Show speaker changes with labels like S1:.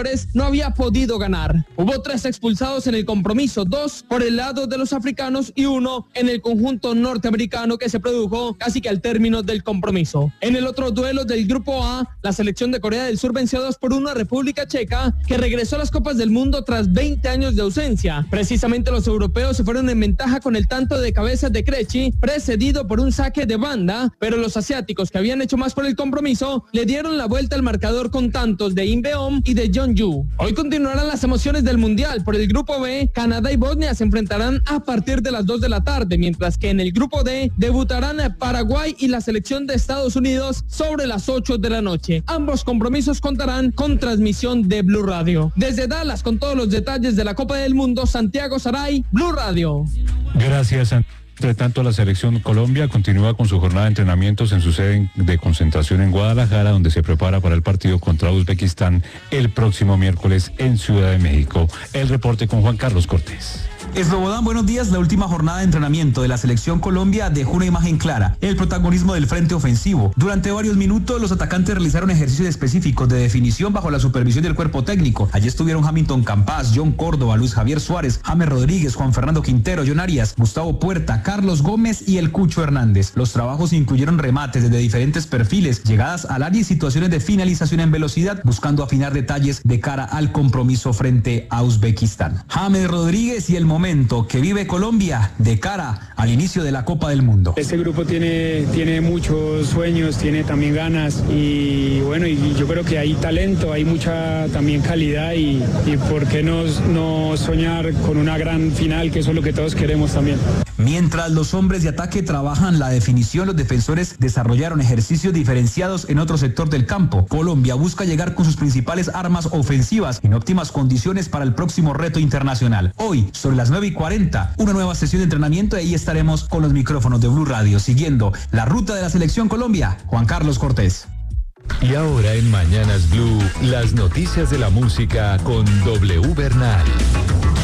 S1: anteriores no había podido ganar. Hubo 3 expulsados en el compromiso, 2 por el lado de los africanos y 1 en el conjunto norteamericano que se produjo casi que al término del compromiso. En el otro duelo del grupo A, la selección de Corea del Sur venció 2-1 a República Checa, que regresó a las Copas del Mundo tras 20 años de ausencia. Precisamente los europeos se fueron en ventaja con el tanto de cabeza de Krejci, precedido por un saque de banda, pero los asiáticos, que habían hecho más por el compromiso, le dieron la vuelta al marcador con tantos de Inbeom y de Jeonju. Hoy continuarán las emociones del Mundial. Por el grupo B, Canadá y Bosnia se enfrentarán a partir de las 2 de la tarde, mientras que en el grupo D debutarán Paraguay y la selección de Estados Unidos sobre las 8 de la noche. Ambos compromisos contarán con transmisión de Blue Radio. Desde Dallas, con todos los detalles de la Copa del Mundo, Santiago Saray, Blue Radio.
S2: Gracias. Entre tanto, la selección Colombia continúa con su jornada de entrenamientos en su sede de concentración en Guadalajara, donde se prepara para el partido contra Uzbekistán el próximo miércoles en Ciudad de México. El reporte con Juan Carlos Cortés.
S3: Slobodan, buenos días. La última jornada de entrenamiento de la selección Colombia dejó una imagen clara: el protagonismo del frente ofensivo. Durante varios minutos los atacantes realizaron ejercicios específicos de definición bajo la supervisión del cuerpo técnico. Allí estuvieron Hamilton Campas, John Córdoba, Luis Javier Suárez, James Rodríguez, Juan Fernando Quintero, John Arias, Gustavo Puerta, Carlos Gómez y el Cucho Hernández. Los trabajos incluyeron remates desde diferentes perfiles, llegadas al área y situaciones de finalización en velocidad, buscando afinar detalles de cara al compromiso frente a Uzbekistán. James Rodríguez y el momento que vive Colombia de cara al inicio de la Copa del Mundo.
S4: Este grupo tiene muchos sueños, tiene también ganas y bueno, y yo creo que hay talento, hay mucha también calidad y por qué no soñar con una gran final, que eso es lo que todos queremos también.
S3: Mientras los hombres de ataque trabajan la definición, los defensores desarrollaron ejercicios diferenciados en otro sector del campo. Colombia busca llegar con sus principales armas ofensivas en óptimas condiciones para el próximo reto internacional. Hoy, sobre las 9:40, una nueva sesión de entrenamiento y ahí estaremos con los micrófonos de Blue Radio, siguiendo la ruta de la selección Colombia. Juan Carlos Cortés.
S5: Y ahora en Mañanas Blue, las noticias de la música con W Bernal.